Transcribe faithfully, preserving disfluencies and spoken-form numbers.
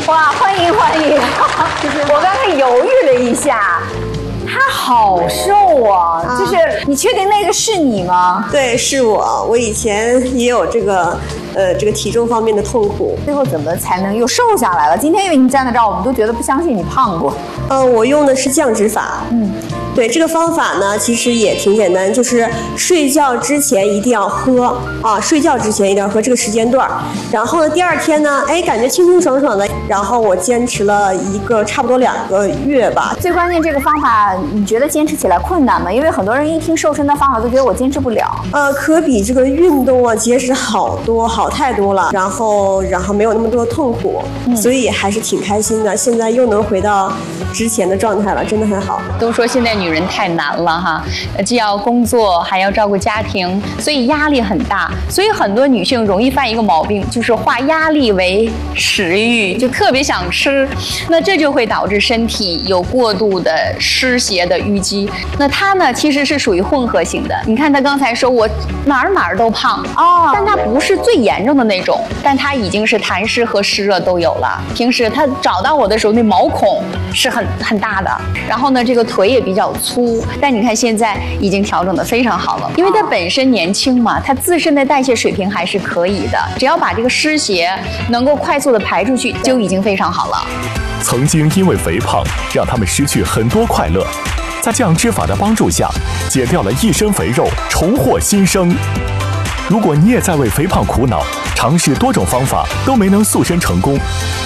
哇，欢迎欢迎！我刚才犹豫了一下。他好瘦啊！啊就是你确定那个是你吗？ 对，是我。我以前也有这个，呃，这个体重方面的痛苦。 最后怎么才能又瘦下来了？今天因为你站在这儿，我们都觉得不相信你胖过。 呃，我用的是降脂法。嗯。对，这个方法呢，其实也挺简单，就是睡觉之前一定要喝啊，睡觉之前一定要喝这个时间段。然后呢，第二天呢，哎，感觉清清爽爽的。然后我坚持了一个差不多两个月吧。 最关键这个方法，你觉得坚持起来困难吗？因为很多人一听瘦身的方法都觉得我坚持不了。 呃，可比这个运动啊节食好多，好太多了。然后，然后没有那么多痛苦，嗯、所以还是挺开心的。现在又能回到之前的状态了，真的很好。 都说现在女人太难了哈，既要工作还要照顾家庭，所以压力很大。所以很多女性容易犯一个毛病，就是化压力为食欲，就特别想吃，那这就会导致身体有过度的湿邪的淤积。那她呢，其实是属于混合型的。你看她刚才说我哪儿哪儿都胖哦，但她不是最严重的那种，但她已经是痰湿和湿热都有了。平时她找到我的时候，那毛孔是很很大的，然后呢，这个腿也比较粗，但你看现在已经调整得非常好了，因为她本身年轻嘛，她自身的代谢水平还是可以的，只要把这个湿邪能够快速的排出去，就已经非常好了。 曾经因为肥胖让他们失去很多快乐，在降脂法的帮助下，减掉了一身肥肉，重获新生。如果你也在为肥胖苦恼，尝试多种方法都没能塑身成功，